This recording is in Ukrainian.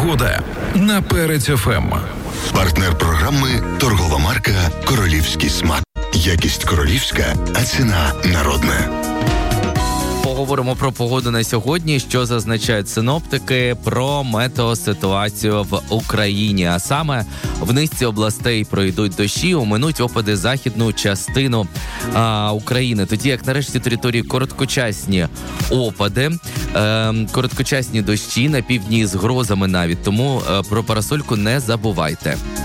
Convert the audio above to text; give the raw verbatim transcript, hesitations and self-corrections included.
Погода на Перець еф ем. Партнер програми торгова марка «Королівський смак». Якість королівська, а ціна народна. Поговоримо про погоду на сьогодні, що зазначають синоптики, про метеоситуацію в Україні. А саме в низці областей пройдуть дощі, оминуть опади західну частину а, України. Тоді як нарешті території короткочасні опади, е, короткочасні дощі на півдні з грозами навіть. Тому е, про парасольку не забувайте.